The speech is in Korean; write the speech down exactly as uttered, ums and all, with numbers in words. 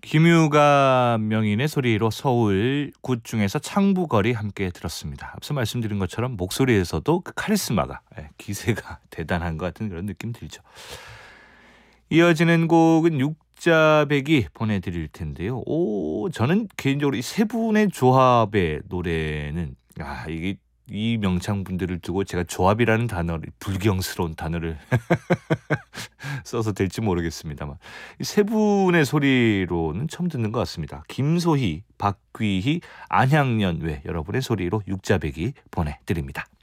김유가 명인의 소리로 서울 굿 중에서 창부거리 함께 들었습니다. 앞서 말씀드린 것처럼 목소리에서도 그 카리스마가, 기세가 대단한 것 같은 그런 느낌 들죠. 이어지는 곡은 육자배기 보내드릴 텐데요. 오, 저는 개인적으로 이 세 분의 조합의 노래는, 아, 이게 이 명창분들을 두고 제가 조합이라는 단어를, 불경스러운 단어를 써서 될지 모르겠습니다만, 이 세 분의 소리로는 처음 듣는 것 같습니다. 김소희, 박귀희, 안향연 외 여러분의 소리로 육자배기 보내드립니다.